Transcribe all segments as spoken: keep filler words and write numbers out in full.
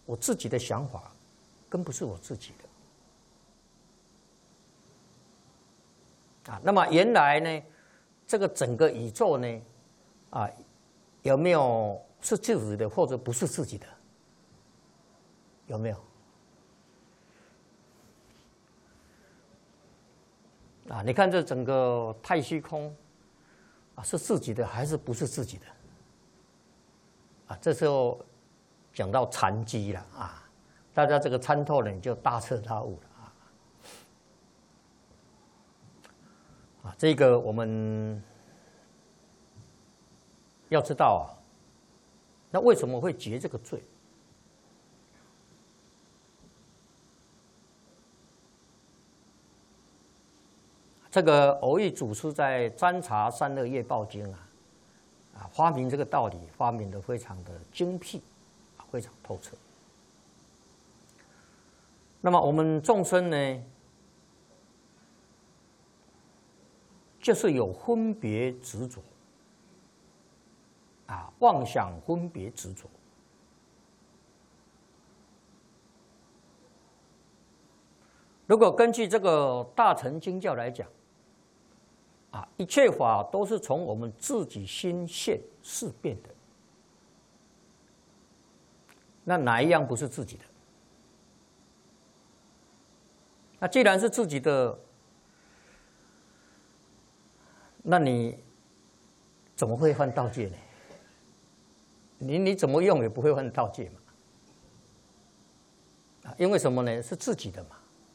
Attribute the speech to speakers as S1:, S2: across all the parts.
S1: 我自己的想法，更不是我自己的啊。那么原来呢，这个整个宇宙呢，啊，有没有是自己的，或者不是自己的？有没有？啊，你看这整个太虚空啊，是自己的还是不是自己的？啊，这时候讲到禅机了啊，大家这个参透了，你就大彻大悟了啊。啊，这个我们要知道啊，那为什么会结这个罪？这个偶益祖师在《占察三恶业报经》啊，啊，发明这个道理，发明的非常的精辟，非常透彻。那么我们众生呢，就是有分别执着，啊，妄想分别执着。如果根据这个大乘经教来讲，啊，一切法都是从我们自己心现事变的，那哪一样不是自己的？那既然是自己的，那你怎么会犯盗戒呢？你你怎么用也不会犯盗戒嘛？啊，因为什么呢？是自己的嘛。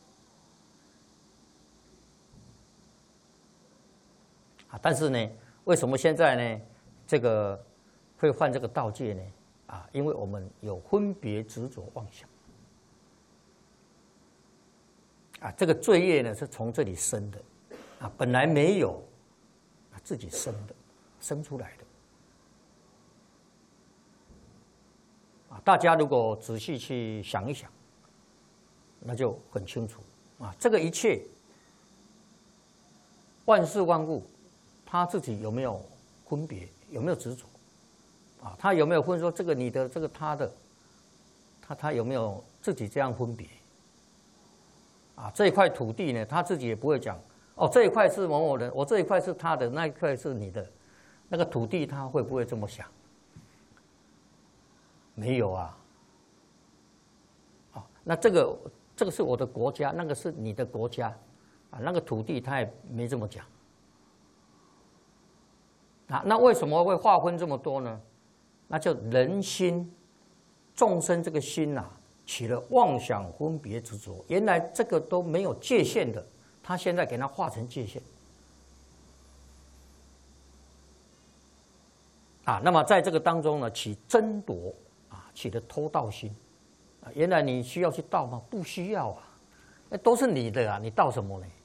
S1: 但是呢，为什么现在呢，这个会犯这个盗戒呢？啊，因为我们有分别执着妄想，啊，这个罪业呢是从这里生的，啊，本来没有，啊，自己生的，生出来的。啊，大家如果仔细去想一想，那就很清楚啊，这个一切万事万物。他自己有没有分别？有没有执着？啊，他有没有分说这个你的，这个他的？他他有没有自己这样分别？啊，这一块土地呢，他自己也不会讲哦，这一块是某某人，我这一块是他的，那一块是你的。那个土地他会不会这么想？没有啊。啊，那这个这个是我的国家，那个是你的国家，啊，那个土地他也没这么讲。啊，那为什么会划分这么多呢？那就人心、众生这个心啊，起了妄想、分别执着。原来这个都没有界限的，他现在给它划成界限。啊，那么在这个当中呢，起争夺啊，起了偷盗心。啊，原来你需要去盗吗？不需要啊，那都是你的啊，你盗什么呢？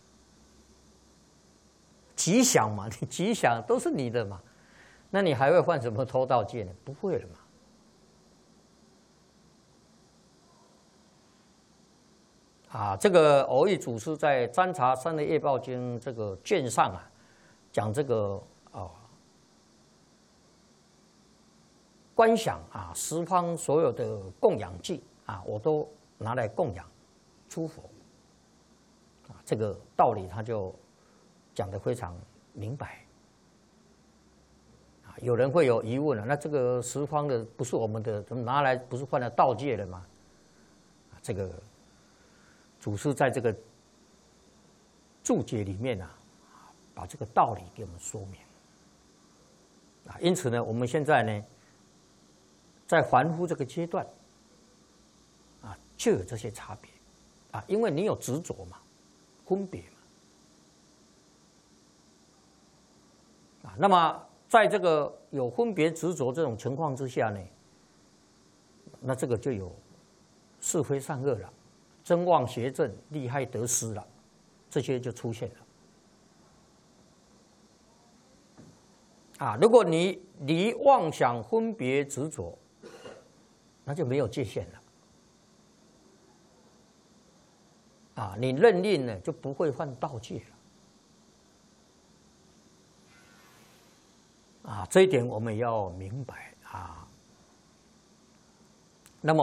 S1: 吉祥嘛，你吉祥都是你的嘛，那你还会犯什么偷盗戒呢？不会了嘛。啊，这个偶益祖师在《占察三恶业报经》这个卷上啊，讲这个啊，观想啊，十方所有的供养祭啊，我都拿来供养诸佛。啊，这个道理他就讲得非常明白。啊，有人会有疑问了，那这个十方的不是我们的，怎么拿来不是犯了盗戒了吗？啊，这个祖师在这个注解里面啊，把这个道理给我们说明。啊，因此呢，我们现在呢，在凡夫这个阶段，啊，就有这些差别，啊，因为你有执着嘛，分别嘛。啊，那么在这个有分别执着这种情况之下呢，那这个就有是非善恶了，真妄邪正，利害得失了，这些就出现了。啊，如果你离妄想分别执着，那就没有界限了。啊，你认定呢，就不会犯盗戒了。啊，这一点我们要明白啊。